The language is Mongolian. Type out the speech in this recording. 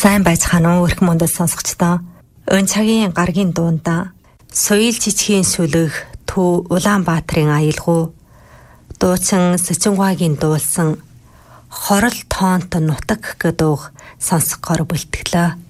Сайн байцгаана уу өрх мөндөд сонсогчдоо. Өнцагийн гаргийн дуунда соёл жижигхийн сүлэг Төв Улаанбаатарын аялгау дуучин Сэцэнхуагийн дуулсан хорол тоонт нутаг гэдэг сонсгохоор бэлтгэлээ.